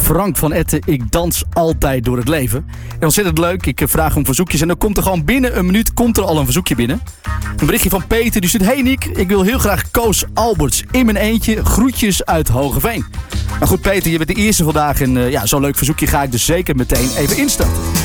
Frank van Etten. Ik dans altijd door het leven. En ontzettend leuk. Ik vraag om verzoekjes en dan komt er gewoon binnen een minuut al een verzoekje binnen. Een berichtje van Peter. Die stuurt: hey Niek, ik wil heel graag Koos Alberts in mijn eentje. Groetjes uit Hogeveen. Nou goed Peter, je bent de eerste vandaag. En zo'n leuk verzoekje ga ik dus zeker meteen even instarten.